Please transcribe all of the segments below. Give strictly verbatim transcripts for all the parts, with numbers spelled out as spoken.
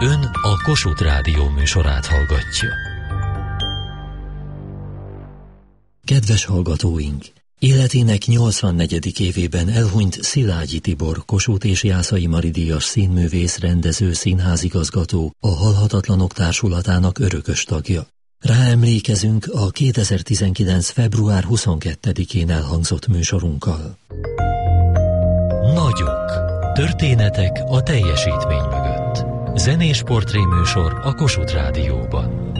Ön a Kossuth Rádió műsorát hallgatja. Kedves hallgatóink! Életének nyolcvannegyedik évében elhunyt Szilágyi Tibor, Kossuth és Jászai Mari díjas színművész, rendező, színházigazgató, a Halhatatlanok Társulatának örökös tagja. Ráemlékezünk a kétezer-tizenkilenc. február huszonkettedikén elhangzott műsorunkkal. Nagyok. Történetek a teljesítmény mögött. Zenés portréműsor a Kossuth Rádióban.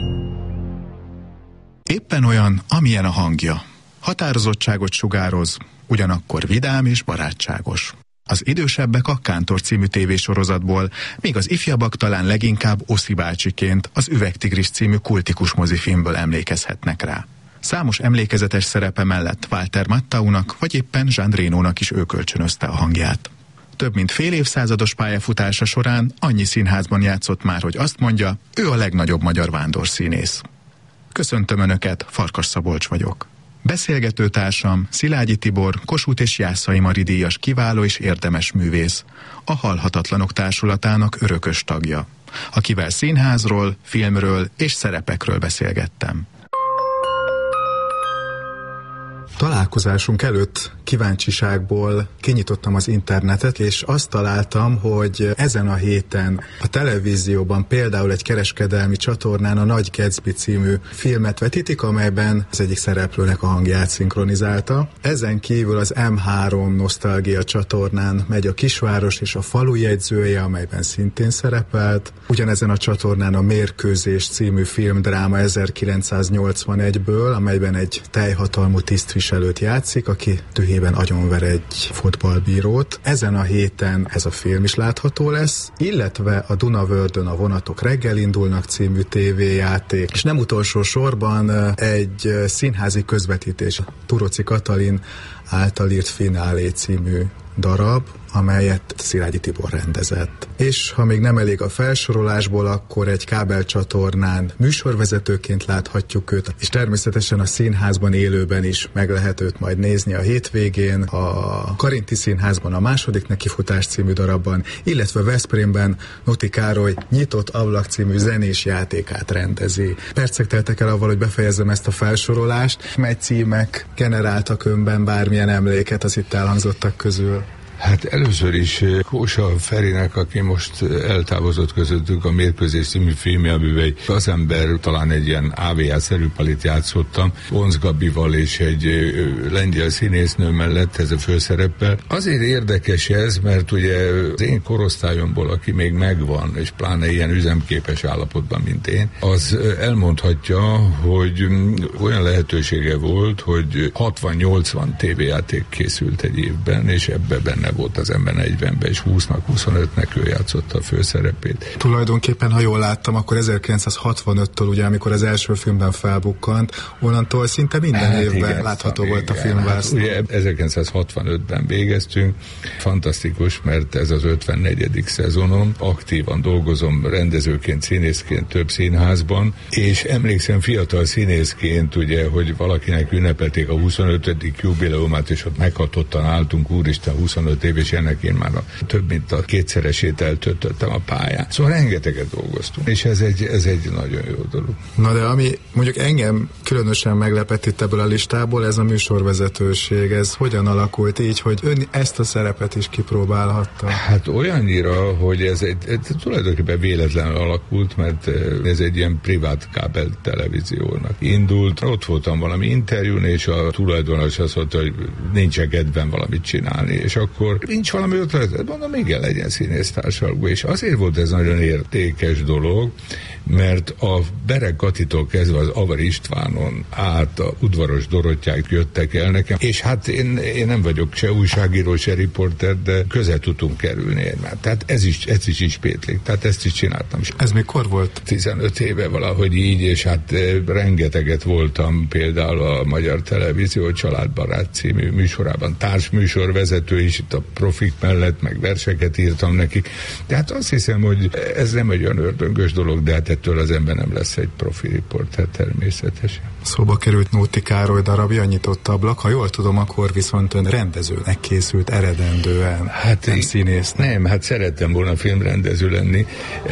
Éppen olyan, amilyen a hangja. Határozottságot sugároz, ugyanakkor vidám és barátságos. Az idősebbek a Kántor című tévésorozatból, míg az ifjabbak talán leginkább Oszi bácsiként az Üvegtigris című kultikus mozifilmből emlékezhetnek rá. Számos emlékezetes szerepe mellett Walter Mattaunak vagy éppen Jean Renónak is ő kölcsönözte a hangját. Több mint fél évszázados pályafutása során annyi színházban játszott már, hogy azt mondja, ő a legnagyobb magyar vándorszínész. Köszöntöm Önöket, Farkas Szabolcs vagyok. Beszélgetőtársam Szilágyi Tibor, Kossuth és Jászai Mari díjas kiváló és érdemes művész, a Halhatatlanok Társulatának örökös tagja, akivel színházról, filmről és szerepekről beszélgettem. Találkozásunk előtt kíváncsiságból kinyitottam az internetet, és azt találtam, hogy ezen a héten a televízióban például egy kereskedelmi csatornán a Nagy Gatsby című filmet vetítik, amelyben az egyik szereplőnek a hangját szinkronizálta. Ezen kívül az em három Nosztalgia csatornán megy a Kisváros és a falu jegyzője, amelyben szintén szerepelt. Ugyanezen a csatornán a Mérkőzés című filmdráma ezerkilencszáznyolcvanegyből, amelyben egy teljhatalmú tisztviselőt játszik, aki dühében agyonver egy futballbírót. Ezen a héten ez a film is látható lesz, illetve a Dunavöldön a Vonatok reggel indulnak című tévéjáték, és nem utolsó sorban egy színházi közvetítés, Turóczy Katalin által írt Finálé című darab, amelyet Szilágyi Tibor rendezett. És ha még nem elég a felsorolásból, akkor egy kábelcsatornán műsorvezetőként láthatjuk őt, és természetesen a színházban élőben is meg lehet őt majd nézni a hétvégén, a Karinti Színházban a Második nekifutás című darabban, illetve Veszprémben Nóti Károly Nyitott ablak című zenés játékát rendezi. Percek teltek el avval, hogy befejezzem ezt a felsorolást, mely címek generáltak önben bármilyen emléket az itt elhangzottak közül? Hát először is Kósa Ferinek, aki most eltávozott közöttük, a Mérkőzés című filmje, amivel egy gazember, talán egy ilyen á vé á-szerű palit játszottam, Onc Gabival és egy lengyel színésznő mellett, ez a főszereppel. Azért érdekes ez, mert ugye az én korosztályomból, aki még megvan, és pláne ilyen üzemképes állapotban, mint én, az elmondhatja, hogy olyan lehetősége volt, hogy hatvan-nyolcvan tévéjáték készült egy évben, és ebbe benne volt az ember negyvenben, és húsznak, huszonötnek ő játszotta a főszerepét. Tulajdonképpen, ha jól láttam, akkor ezerkilencszázhatvanöttől, ugye, amikor az első filmben felbukkant, onnantól szinte minden hát évben igen, látható igen, volt a filmvásznon. Hát ugye ezerkilencszázhatvanötben végeztünk, fantasztikus, mert ez az ötvennegyedik szezonom, aktívan dolgozom rendezőként, színészként több színházban, és emlékszem fiatal színészként, ugye, hogy valakinek ünnepelték a huszonötödik jubileumát, és ott meghatottan álltunk, úristen, huszonöt év, és ennek én már a, több mint a kétszeresét eltöltöttem a pályán. Szóval rengeteget dolgoztunk, és ez egy, ez egy nagyon jó dolog. Na de ami mondjuk engem különösen meglepett itt ebből a listából, ez a műsorvezetőség, ez hogyan alakult így, hogy ön ezt a szerepet is kipróbálhatta? Hát olyannyira, hogy ez, egy, ez tulajdonképpen véletlenül alakult, mert ez egy ilyen privát kábel televíziónak indult. Ott voltam valami interjún, és a tulajdonos azt mondta, hogy nincs kedvem valamit csinálni, és akkor nincs valami ötlet, mondom, igen, legyen színésztársalgó, és azért volt ez nagyon értékes dolog, mert a Bereg Katitól kezdve az Avar Istvánon át a Udvaros Dorottyák jöttek el nekem, és hát én, én nem vagyok se újságíró, se riporter, de közel tudtunk kerülni egymát. Tehát ez is, ez is ispétlik, tehát ezt is csináltam. Ez mikor volt? tizenöt éve valahogy így, és hát rengeteget voltam például a Magyar Televízió Családbarát című műsorában, társműsorvezető is, itt a profik mellett, meg verseket írtam nekik. Tehát azt hiszem, hogy ez nem egy olyan ördöngös dolog, de hát ettől az ember nem lesz egy profi riporter természetesen. Szóba került Nóti Károly darabja, Nyitott ablak. Ha jól tudom, akkor viszont ön rendezőnek készült eredendően, hát nem színésznek. Nem, hát szerettem volna filmrendező lenni.